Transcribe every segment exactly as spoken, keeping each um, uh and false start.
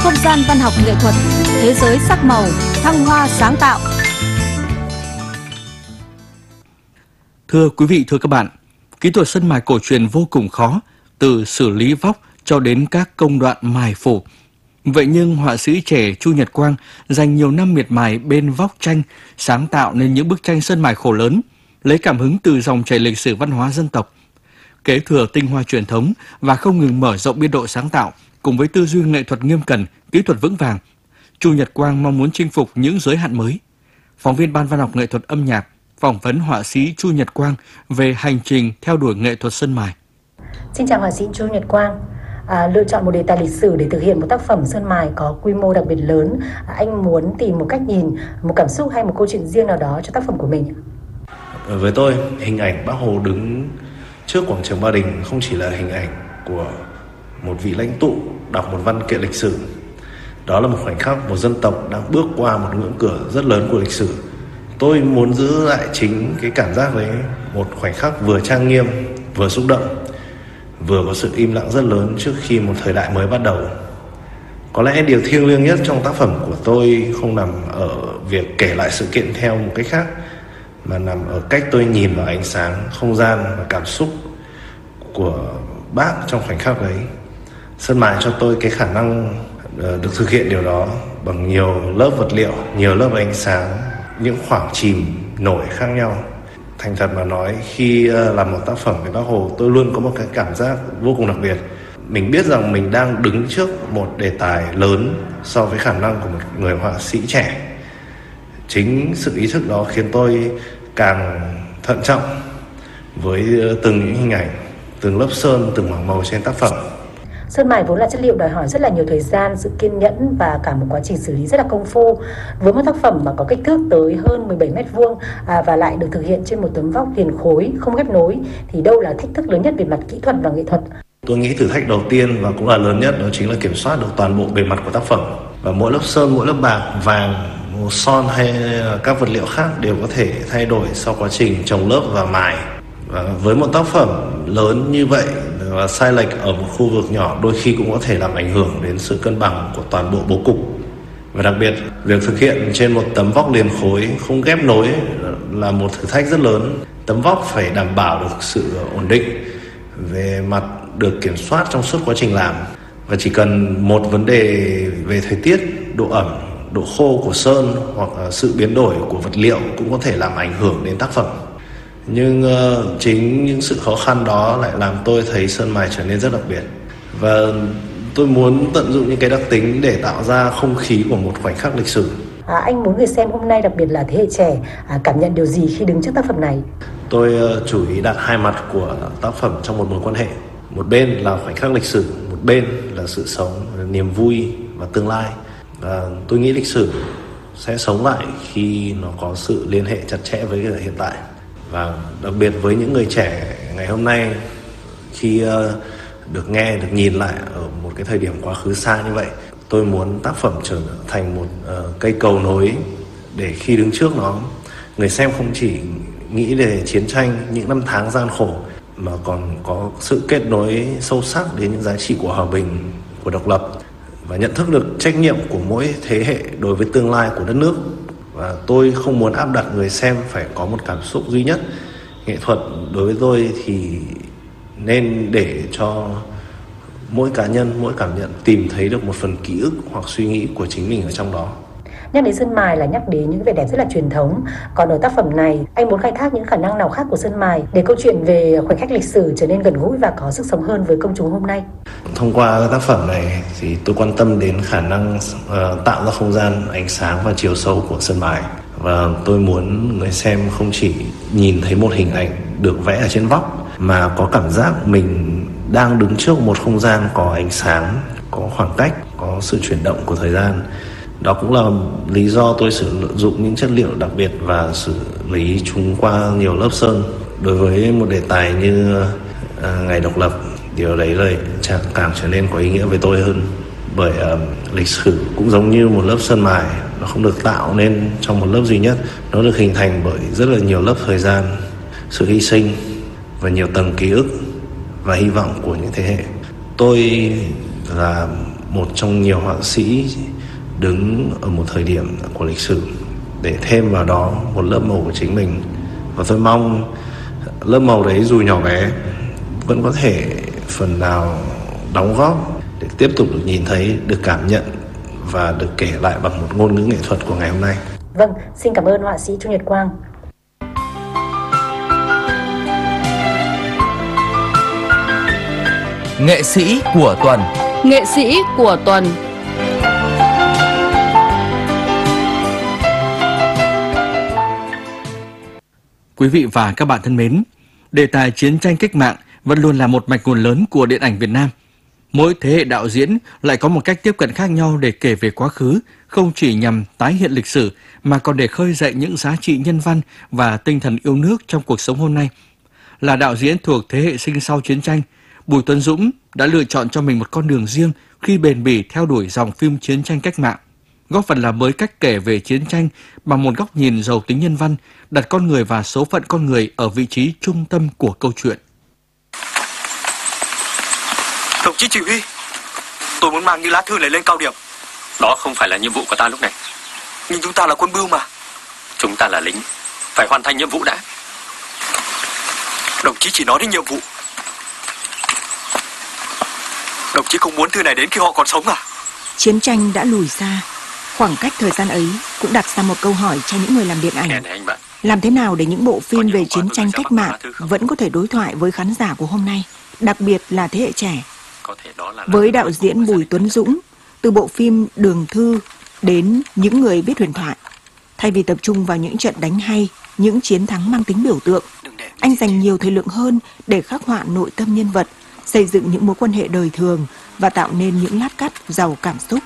không gian văn học nghệ thuật, thế giới sắc màu, thăng hoa sáng tạo. Thưa quý vị, thưa các bạn, kỹ thuật sơn mài cổ truyền vô cùng khó, từ xử lý vóc cho đến các công đoạn mài phủ. Vậy nhưng họa sĩ trẻ Chu Nhật Quang dành nhiều năm miệt mài bên vóc tranh, sáng tạo nên những bức tranh sơn mài khổ lớn, lấy cảm hứng từ dòng chảy lịch sử văn hóa dân tộc, kế thừa tinh hoa truyền thống và không ngừng mở rộng biên độ sáng tạo. Cùng với tư duy nghệ thuật nghiêm cẩn, kỹ thuật vững vàng, Chu Nhật Quang mong muốn chinh phục những giới hạn mới. Phóng viên Ban Văn học Nghệ thuật âm nhạc phỏng vấn họa sĩ Chu Nhật Quang về hành trình theo đuổi nghệ thuật sơn mài. Xin chào họa sĩ Chu Nhật Quang. À, lựa chọn một đề tài lịch sử để thực hiện một tác phẩm sơn mài có quy mô đặc biệt lớn, à, anh muốn tìm một cách nhìn, một cảm xúc hay một câu chuyện riêng nào đó cho tác phẩm của mình? Với tôi, hình ảnh Bác Hồ đứng trước quảng trường Ba Đình không chỉ là hình ảnh của một vị lãnh tụ đọc một văn kiện lịch sử. Đó là một khoảnh khắc một dân tộc đang bước qua một ngưỡng cửa rất lớn của lịch sử. Tôi muốn giữ lại chính cái cảm giác đấy, một khoảnh khắc vừa trang nghiêm, vừa xúc động, vừa có sự im lặng rất lớn trước khi một thời đại mới bắt đầu. Có lẽ điều thiêng liêng nhất trong tác phẩm của tôi không nằm ở việc kể lại sự kiện theo một cách khác, mà nằm ở cách tôi nhìn vào ánh sáng, không gian và cảm xúc của bác trong khoảnh khắc đấy. Sơn mài cho tôi cái khả năng được thực hiện điều đó bằng nhiều lớp vật liệu, nhiều lớp ánh sáng, những khoảng chìm nổi khác nhau. Thành thật mà nói, khi làm một tác phẩm về Bác Hồ, tôi luôn có một cái cảm giác vô cùng đặc biệt. Mình biết rằng mình đang đứng trước một đề tài lớn so với khả năng của một người họa sĩ trẻ. Chính sự ý thức đó khiến tôi càng thận trọng với từng những hình ảnh, từng lớp sơn, từng mảng màu trên tác phẩm. Sơn mài vốn là chất liệu đòi hỏi rất là nhiều thời gian, sự kiên nhẫn và cả một quá trình xử lý rất là công phu. Với một tác phẩm mà có kích thước tới hơn mười bảy mét vuông à, và lại được thực hiện trên một tấm vóc liền khối, không ghép nối, thì đâu là thách thức lớn nhất về mặt kỹ thuật và nghệ thuật? Tôi nghĩ thử thách đầu tiên và cũng là lớn nhất đó chính là kiểm soát được toàn bộ bề mặt của tác phẩm. Và mỗi lớp sơn, mỗi lớp bạc, vàng, màu son hay các vật liệu khác đều có thể thay đổi sau quá trình chồng lớp và mài. Và với một tác phẩm lớn như vậy, và sai lệch ở một khu vực nhỏ đôi khi cũng có thể làm ảnh hưởng đến sự cân bằng của toàn bộ bố cục. Và đặc biệt, việc thực hiện trên một tấm vóc liền khối không ghép nối là một thử thách rất lớn. Tấm vóc phải đảm bảo được sự ổn định về mặt được kiểm soát trong suốt quá trình làm. Và chỉ cần một vấn đề về thời tiết, độ ẩm, độ khô của sơn hoặc sự biến đổi của vật liệu cũng có thể làm ảnh hưởng đến tác phẩm. Nhưng uh, chính những sự khó khăn đó lại làm tôi thấy sơn mài trở nên rất đặc biệt. Và tôi muốn tận dụng những cái đặc tính để tạo ra không khí của một khoảnh khắc lịch sử. À, anh muốn người xem hôm nay, đặc biệt là thế hệ trẻ, à, cảm nhận điều gì khi đứng trước tác phẩm này? Tôi uh, chú ý đặt hai mặt của tác phẩm trong một mối quan hệ. Một bên là khoảnh khắc lịch sử, một bên là sự sống, niềm vui và tương lai. Và tôi nghĩ lịch sử sẽ sống lại khi nó có sự liên hệ chặt chẽ với hiện tại. Và đặc biệt với những người trẻ ngày hôm nay, khi uh, được nghe, được nhìn lại ở một cái thời điểm quá khứ xa như vậy, tôi muốn tác phẩm trở thành một uh, cây cầu nối để khi đứng trước nó, người xem không chỉ nghĩ về chiến tranh, những năm tháng gian khổ, mà còn có sự kết nối sâu sắc đến những giá trị của hòa bình, của độc lập, và nhận thức được trách nhiệm của mỗi thế hệ đối với tương lai của đất nước. Và tôi không muốn áp đặt người xem phải có một cảm xúc duy nhất. Nghệ thuật đối với tôi thì nên để cho mỗi cá nhân, mỗi cảm nhận tìm thấy được một phần ký ức hoặc suy nghĩ của chính mình ở trong đó. Nhắc đến sơn mài là nhắc đến những vẻ đẹp rất là truyền thống. Còn ở tác phẩm này, anh muốn khai thác những khả năng nào khác của sơn mài để câu chuyện về khoảnh khắc lịch sử trở nên gần gũi và có sức sống hơn với công chúng hôm nay? Thông qua tác phẩm này thì tôi quan tâm đến khả năng uh, tạo ra không gian, ánh sáng và chiều sâu của sơn mài. Và tôi muốn người xem không chỉ nhìn thấy một hình ảnh được vẽ ở trên vóc, mà có cảm giác mình đang đứng trước một không gian có ánh sáng, có khoảng cách, có sự chuyển động của thời gian. Đó cũng là lý do tôi sử dụng những chất liệu đặc biệt và xử lý chúng qua nhiều lớp sơn. Đối với một đề tài như uh, ngày độc lập, điều đấy là càng trở nên có ý nghĩa với tôi hơn. Bởi uh, lịch sử cũng giống như một lớp sơn mài, nó không được tạo nên trong một lớp duy nhất. Nó được hình thành bởi rất là nhiều lớp thời gian, sự hy sinh và nhiều tầng ký ức và hy vọng của những thế hệ. Tôi là một trong nhiều họa sĩ đứng ở một thời điểm của lịch sử để thêm vào đó một lớp màu của chính mình. Và tôi mong lớp màu đấy dù nhỏ bé vẫn có thể phần nào đóng góp để tiếp tục được nhìn thấy, được cảm nhận và được kể lại bằng một ngôn ngữ nghệ thuật của ngày hôm nay. Vâng, xin cảm ơn họa sĩ Chu Nhật Quang. Nghệ sĩ của tuần. Nghệ sĩ của tuần. Quý vị và các bạn thân mến, đề tài chiến tranh cách mạng vẫn luôn là một mạch nguồn lớn của điện ảnh Việt Nam. Mỗi thế hệ đạo diễn lại có một cách tiếp cận khác nhau để kể về quá khứ, không chỉ nhằm tái hiện lịch sử mà còn để khơi dậy những giá trị nhân văn và tinh thần yêu nước trong cuộc sống hôm nay. Là đạo diễn thuộc thế hệ sinh sau chiến tranh, Bùi Tuấn Dũng đã lựa chọn cho mình một con đường riêng khi bền bỉ theo đuổi dòng phim chiến tranh cách mạng, góp phần làm mới cách kể về chiến tranh bằng một góc nhìn giàu tính nhân văn, đặt con người và số phận con người ở vị trí trung tâm của câu chuyện. Đồng chí chỉ huy, tôi muốn mang những lá thư này lên cao điểm. Đó không phải là nhiệm vụ của ta lúc này. Nhưng chúng ta là quân bưu mà. Chúng ta là lính, phải hoàn thành nhiệm vụ đã. Đồng chí chỉ nói đến nhiệm vụ. Đồng chí không muốn thư này đến khi họ còn sống à? Chiến tranh đã lùi xa. Khoảng cách thời gian ấy cũng đặt ra một câu hỏi cho những người làm điện ảnh. Nghe này anh bạn. Làm thế nào để những bộ phim về chiến tranh cách mạng vẫn có thể đối thoại với khán giả của hôm nay, đặc biệt là thế hệ trẻ? Có thể đó là Với đạo diễn Bùi Tuấn Dũng, từ bộ phim Đường Thư đến Những Người Biết Huyền Thoại, thay vì tập trung vào những trận đánh hay, những chiến thắng mang tính biểu tượng, anh dành nhiều thời lượng hơn để khắc họa nội tâm nhân vật, xây dựng những mối quan hệ đời thường và tạo nên những lát cắt giàu cảm xúc.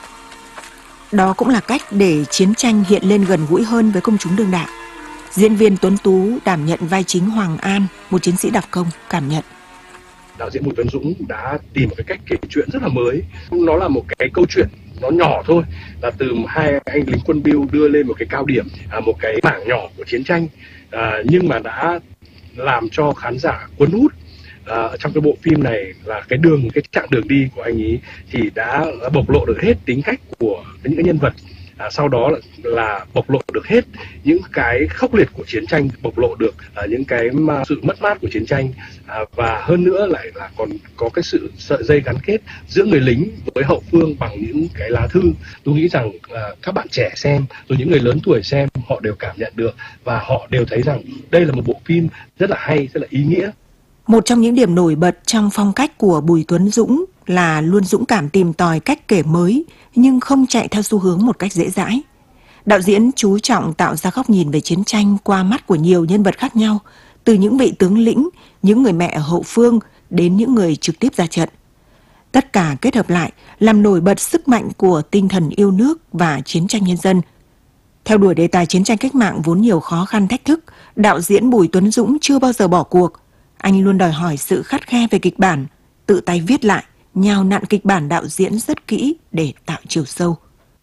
Đó cũng là cách để chiến tranh hiện lên gần gũi hơn với công chúng đương đại. Diễn viên Tuấn Tú đảm nhận vai chính Hoàng An, một chiến sĩ đặc công, cảm nhận. Đạo diễn Bùi Tuấn Dũng đã tìm một cái cách kể chuyện rất là mới. Nó là một cái câu chuyện nó nhỏ thôi, là từ hai anh lính quân bưu đưa lên một cái cao điểm, một cái mảng nhỏ của chiến tranh, à, nhưng mà đã làm cho khán giả cuốn hút. À, trong cái bộ phim này là cái đường cái chặng đường đi của anh ấy thì đã bộc lộ được hết tính cách của những cái nhân vật, à, sau đó là, là bộc lộ được hết những cái khốc liệt của chiến tranh, bộc lộ được à, những cái mà sự mất mát của chiến tranh, à, và hơn nữa lại là còn có cái sự sợi dây gắn kết giữa người lính với hậu phương bằng những cái lá thư. Tôi nghĩ rằng à, các bạn trẻ xem rồi những người lớn tuổi xem họ đều cảm nhận được và họ đều thấy rằng đây là một bộ phim rất là hay, rất là ý nghĩa. Một trong những điểm nổi bật trong phong cách của Bùi Tuấn Dũng là luôn dũng cảm tìm tòi cách kể mới nhưng không chạy theo xu hướng một cách dễ dãi. Đạo diễn chú trọng tạo ra góc nhìn về chiến tranh qua mắt của nhiều nhân vật khác nhau, từ những vị tướng lĩnh, những người mẹ ở hậu phương đến những người trực tiếp ra trận. Tất cả kết hợp lại làm nổi bật sức mạnh của tinh thần yêu nước và chiến tranh nhân dân. Theo đuổi đề tài chiến tranh cách mạng vốn nhiều khó khăn thách thức, đạo diễn Bùi Tuấn Dũng chưa bao giờ bỏ cuộc. Anh luôn đòi hỏi sự khắt khe về kịch bản, tự tay viết lại, nhào nặn kịch bản đạo diễn rất kỹ để tạo chiều sâu.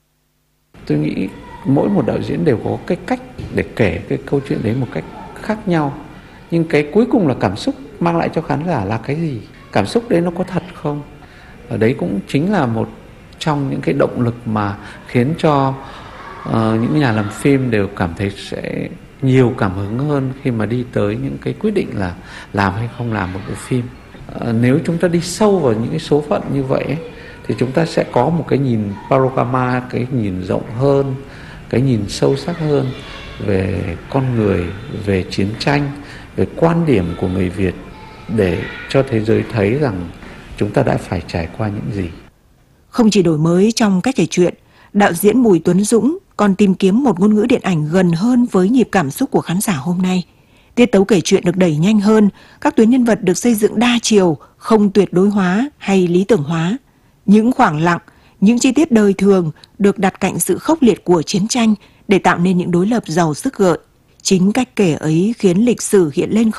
Tôi nghĩ mỗi một đạo diễn đều có cái cách để kể cái câu chuyện đấy một cách khác nhau. Nhưng cái cuối cùng là cảm xúc mang lại cho khán giả là cái gì? Cảm xúc đấy nó có thật không? Ở đấy cũng chính là một trong những cái động lực mà khiến cho uh, những nhà làm phim đều cảm thấy sẽ nhiều cảm hứng hơn khi mà đi tới những cái quyết định là làm hay không làm một bộ phim. À, nếu chúng ta đi sâu vào những cái số phận như vậy ấy, thì chúng ta sẽ có một cái nhìn panorama, cái nhìn rộng hơn, cái nhìn sâu sắc hơn về con người, về chiến tranh, về quan điểm của người Việt để cho thế giới thấy rằng chúng ta đã phải trải qua những gì. Không chỉ đổi mới trong cách kể chuyện, đạo diễn Bùi Tuấn Dũng còn tìm kiếm một ngôn ngữ điện ảnh gần hơn với nhịp cảm xúc của khán giả hôm nay. Tiết tấu kể chuyện được đẩy nhanh hơn, các tuyến nhân vật được xây dựng đa chiều, không tuyệt đối hóa hay lý tưởng hóa. Những khoảng lặng, những chi tiết đời thường được đặt cạnh sự khốc liệt của chiến tranh để tạo nên những đối lập giàu sức gợi. Chính cách kể ấy khiến lịch sử hiện lên